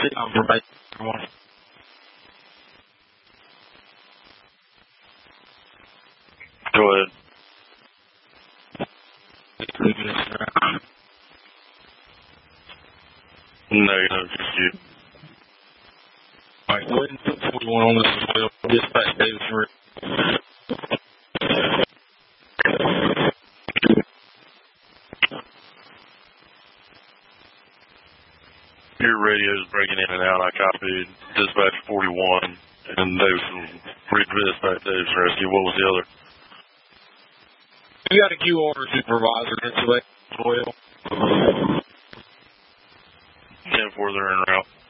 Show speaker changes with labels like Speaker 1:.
Speaker 1: Confirmation.
Speaker 2: Go ahead. Negative, just you.
Speaker 1: Alright, go ahead and put 41 on this as well. Dispatch Davis for
Speaker 2: Your radio's breaking in and out. I copied dispatch 41 and Davis will read dispatch Davis rescue. What was the other?
Speaker 1: You got a Q order supervisor that's as well.
Speaker 2: 10-4, they're en route.